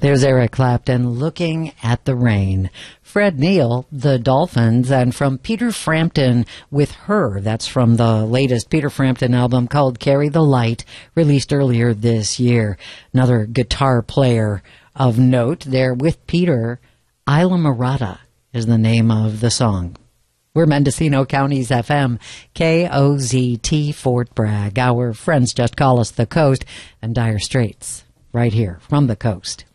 There's Eric Clapton, Looking at the Rain. Fred Neil, The Dolphins, and from Peter Frampton with Her. That's from the latest Peter Frampton album called Carry the Light, released earlier this year. Another guitar player of note there with Peter. Isla Morada is the name of the song. We're Mendocino County's FM, KOZT Fort Bragg. Our friends just call us the Coast, and Dire Straits right here from the coast.